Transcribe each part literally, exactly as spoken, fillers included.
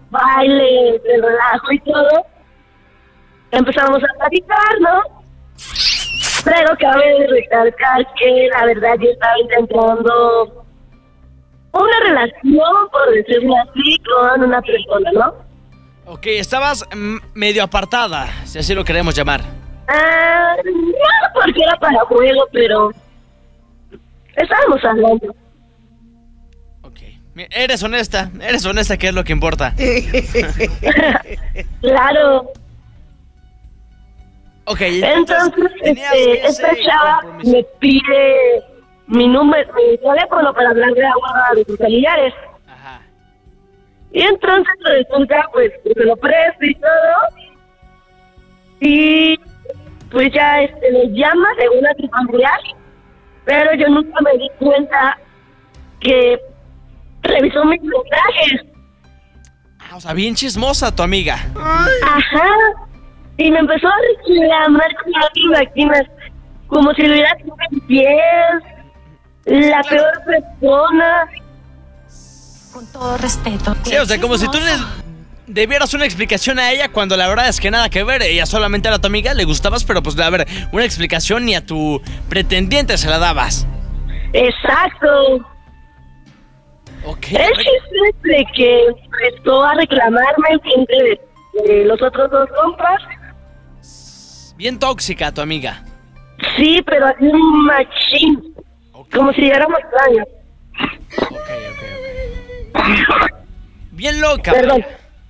baile, de relajo y todo. Empezamos a platicar, ¿no? Pero cabe recalcar que la verdad yo estaba intentando una relación, por decirlo así, con una persona, ¿no? Ok, estabas mm, medio apartada, si así lo queremos llamar. Ah, no, porque era para juego, pero estábamos hablando. Ok, eres honesta, eres honesta, que es lo que importa. Claro. Ok, entonces, entonces este, esta chava compromiso. Me pide mi número, mi teléfono para hablar de agua de sus familiares. Ajá. Y entonces resulta, pues, que se lo presto y todo. Y pues ya este, me llama según a su familiar, pero yo nunca me di cuenta que revisó mis mensajes. Ah, o sea, bien chismosa tu amiga. Ajá. Y me empezó a reclamar como no te imaginas, como si lo hubiera hecho en pies, la peor persona. Con todo respeto. Sí, o sea, como si tú le debieras una explicación a ella cuando la verdad es que nada que ver. Ella solamente era tu amiga, le gustabas, pero pues a ver, una explicación ni a tu pretendiente se la dabas. Exacto. Ok. El chiste es de que empezó a reclamarme en frente de, de los otros dos compas. Bien tóxica tu amiga. Sí, pero así un machín. Okay. Como si éramos años. Ok, ok, ok. Bien loca. Perdón.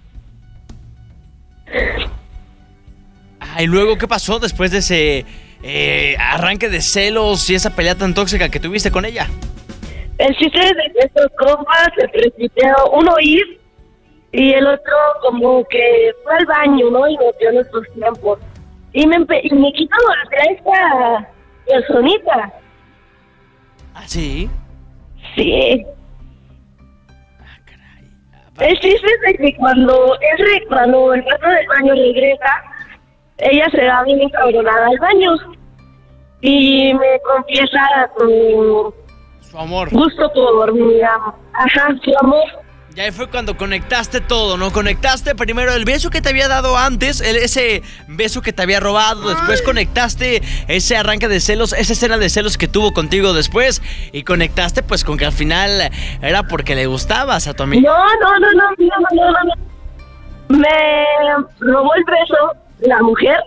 Ah, ¿y luego qué pasó después de ese eh, arranque de celos y esa pelea tan tóxica que tuviste con ella? El chiste es de que estos compas se precipitaron, uno ir y el otro como que fue al baño, ¿no? Y nos dio nuestros tiempos. Y me, y me quitó a esta personita. ¿Ah, sí? Sí. Ah, caray. El chiste es de que cuando, es cuando el pato del baño regresa, ella se va bien encabronada al baño. Y me confiesa su... Su amor. Gusto por mi amor. Ajá, su amor. Y ahí fue cuando conectaste todo, ¿no? Conectaste primero el beso que te había dado antes, el, ese beso que te había robado, después conectaste ese arranque de celos, esa escena de celos que tuvo contigo después, y conectaste pues con que al final era porque le gustabas a tu amiga. No, no, no, no, no, no, no, no. Me robó el beso la mujer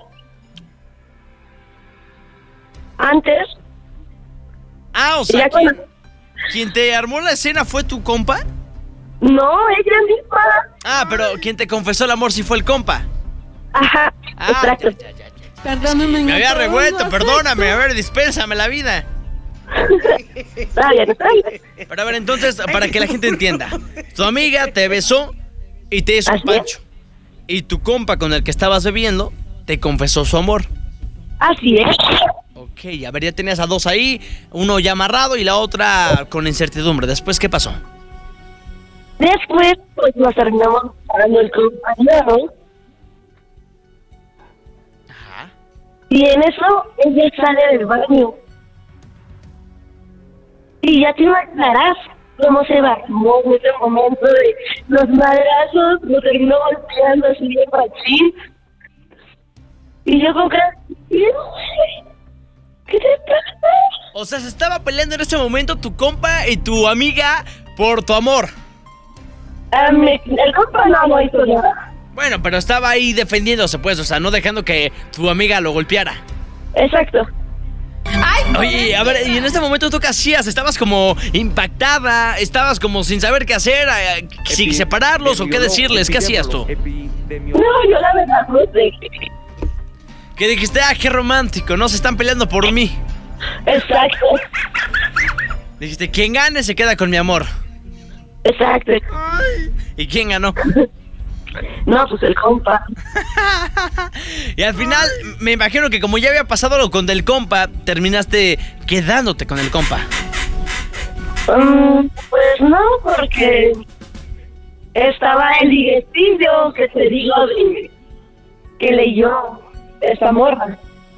antes. Ah, o sea, ¿quién, cuando... ¿quién te armó la escena fue tu compa? No, ella misma. Ah, pero quien te confesó el amor sí fue el compa. Ajá, ah, exacto. Ya, ya, ya, ya. Perdóname. Me había revuelto, perdóname. A ver, dispénsame la vida. Está bien, está bien. Pero a ver, entonces, para que la gente entienda. Tu amiga te besó y te hizo un pancho. Y tu compa con el que estabas bebiendo te confesó su amor. Así es. Ok, a ver, ya tenías a dos ahí. Uno ya amarrado y la otra con incertidumbre. ¿Después qué pasó? Después, pues nos terminamos pagando el compañero. Ajá. Y en eso, ella sale del baño. Y ya te imaginarás cómo se bajó en ese momento de los madrazos, lo terminó golpeando así bien machín. Y yo como que, ¿qué te pasa? O sea, se estaba peleando en ese momento tu compa y tu amiga por tu amor. Um, el compa no, no hizo nada. Bueno, pero estaba ahí defendiéndose, pues, o sea, no dejando que tu amiga lo golpeara. Exacto. Ay, Oye, a ver, y en este momento tú qué hacías, estabas como impactada, estabas como sin saber qué hacer, eh, si separarlos o qué decirles, ¿qué hacías tú? No, yo la verdad no sé. Que dijiste, ah, qué romántico, no se están peleando por mí. Exacto. Dijiste, quien gane se queda con mi amor. Exacto. ¿Y quién ganó? No, pues el compa. Y al final, me imagino que como ya había pasado lo con del compa, terminaste quedándote con el compa. Um, pues no, porque estaba el liguecillo que te digo de, que leyó esa morra.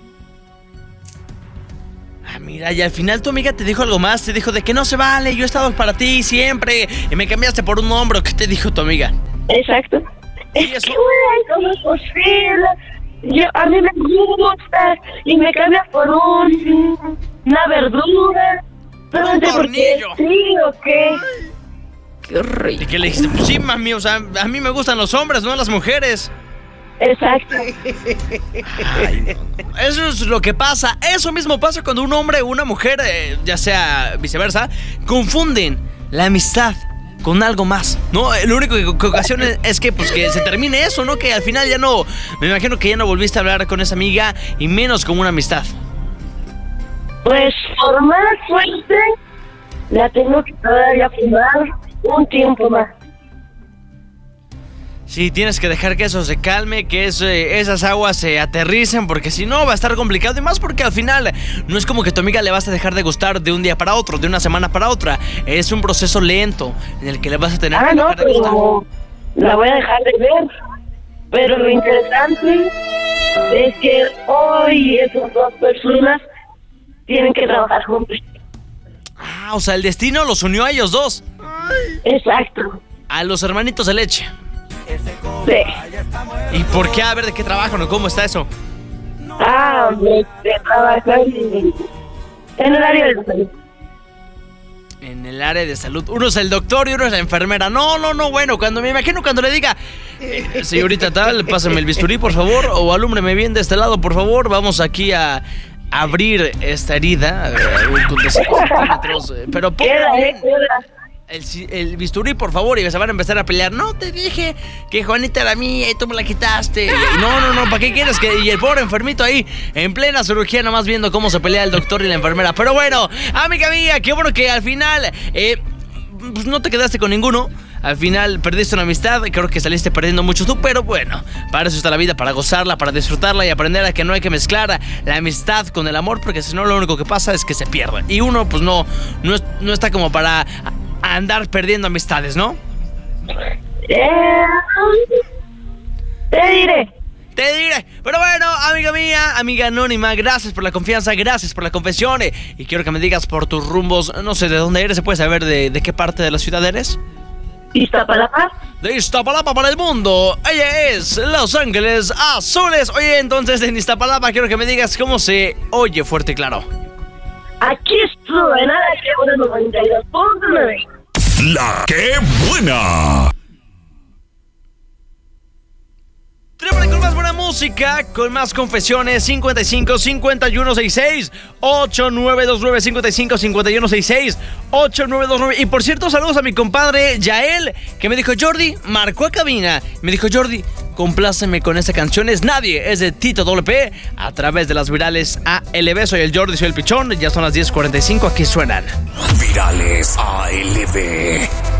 Ah, mira, y al final tu amiga te dijo algo más, te dijo de que no se vale, yo he estado para ti siempre, y me cambiaste por un hombro. ¿Qué te dijo tu amiga? Exacto. ¿Y Es eso? que, güey, ¿cómo es posible? Yo, a mí me gusta y me cambias por un, una verdura. Por un No sé por qué, tornillo. sí o qué. Qué rico. ¿Y qué le dijiste? Pues sí, mami, o sea, a mí me gustan los hombres, no las mujeres. Exacto. Ay, no. Eso es lo que pasa. Eso mismo pasa cuando un hombre o una mujer, eh, ya sea viceversa, confunden la amistad con algo más, ¿no? Lo único que, que ocasiona es que, pues, que se termine eso, ¿no? Que al final ya no, me imagino que ya no volviste a hablar con esa amiga y menos con una amistad. Pues por mala suerte la tengo que todavía fumar un tiempo más. Sí, tienes que dejar que eso se calme, que eso, eh, esas aguas se aterricen, porque si no va a estar complicado. Y más porque al final no es como que tu amiga le vas a dejar de gustar de un día para otro, de una semana para otra. Es un proceso lento en el que le vas a tener Ah, que no, dejar de gustar. pero la voy a dejar de ver. Pero lo interesante es que hoy esas dos personas tienen que trabajar juntos. Ah, o sea, el destino los unió a ellos dos, Exacto. a los hermanitos de leche. Sí. ¿Y por qué? A ver, ¿de qué trabajan o cómo está eso? Ah, de, de trabajar en, en el área de la salud. En el área de salud. Uno es el doctor y uno es la enfermera. No, no, no, bueno, cuando me imagino cuando le diga, eh, señorita tal, pásame el bisturí, por favor, o alúmbreme bien de este lado, por favor. Vamos aquí a abrir esta herida eh, con cinco centímetros. eh, Pero ponga Queda, eh, bien queda. el, ci- el bisturí, por favor, y se van a empezar a pelear. No, te dije que Juanita era mía y tú me la quitaste. Y no, no, no, ¿para qué quieres que...? Y el pobre enfermito ahí, en plena cirugía, nada más viendo cómo se pelea el doctor y la enfermera. Pero bueno, amiga mía, qué bueno que al final eh, pues no te quedaste con ninguno. Al final perdiste una amistad, creo que saliste perdiendo mucho tú, pero bueno, para eso está la vida, para gozarla, para disfrutarla y aprender a que no hay que mezclar la amistad con el amor, porque si no lo único que pasa es que se pierde. Y uno pues no, no, es- no está como para a- andar perdiendo amistades, ¿no? Eh, te diré. Te diré. Pero bueno, amiga mía, amiga anónima, gracias por la confianza, gracias por la confesión. eh, Y quiero que me digas por tus rumbos, no sé de dónde eres, ¿se puede saber de, de qué parte de la ciudad eres? Iztapalapa. De Iztapalapa para el mundo, ella es Los Ángeles Azules. Oye, entonces en Iztapalapa quiero que me digas cómo se oye fuerte y claro. Aquí estuvo en Ara que uno noventa y dos punto nueve. La que buena. Trípode con más buena música, con más confesiones. Cincuenta y cinco, cincuenta y uno, sesenta y seis, ocho nueve dos nueve, cincuenta y cinco, cincuenta y uno, sesenta y seis, ocho nueve dos nueve. Y por cierto, saludos a mi compadre Yael, que me dijo, Jordi, marcó a cabina. Me dijo, Jordi, compláceme con esta canción. Es Nadie, es de Tito W P, a través de las virales A L B. Soy el Jordi, soy el Pichón. Ya son las diez cuarenta y cinco, aquí suenan. Virales A L B.